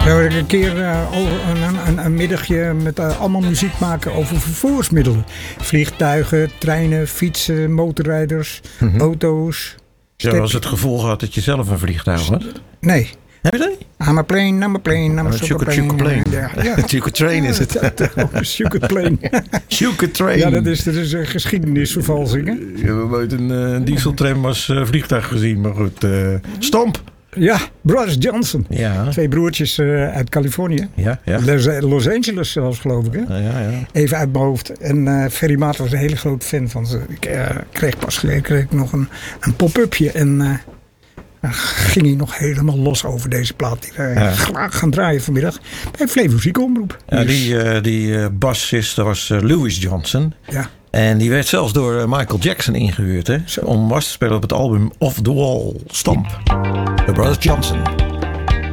Zou ik een keer een middagje met allemaal muziek maken over vervoersmiddelen. Vliegtuigen, treinen, fietsen, motorrijders, auto's. Ja, als het gevolg had dat je zelf een vliegtuig had? Nee. Heb je dat? I'm a plane, I'm a super plane. Sugar train is het. Sugar plane. Sugar train. Ja, dat is een geschiedenisvervalsing. Hè? We hebben ooit een dieseltram als vliegtuig gezien, maar goed. Stomp. Ja, Brothers Johnson. Ja. 2 broertjes uit Californië. Ja. Los Angeles zelfs, geloof ik. Hè? Ja. Even uit mijn hoofd. En Ferry Maat was een hele grote fan van ze. Ik kreeg pas geleden nog een pop-upje. En ging hij nog helemaal los over deze plaat. Die wij graag gaan draaien vanmiddag. Bij Flevo Ziekenomroep. Ja, die bassist, dat was Louis Johnson. Ja. En die werd zelfs door Michael Jackson ingehuurd. Hè, om bas te spelen op het album Off the Wall Stomp. The Brothers Johnson.